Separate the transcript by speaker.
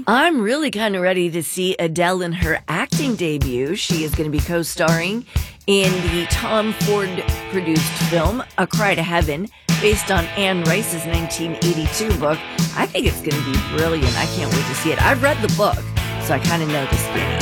Speaker 1: I'm really kind of ready to see Adele in her acting debut. She is going to be co-starring in the Tom Ford-produced film A Cry to Heaven, based on Anne Rice's 1982 book. I think it's going to be brilliant. I can't wait to see it. I've read the book, so I kind of know the skinny.